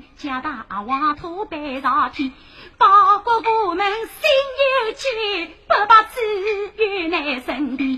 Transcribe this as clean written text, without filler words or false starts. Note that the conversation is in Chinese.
家大黄土背上天，报国部门心有气，不把资源来身边。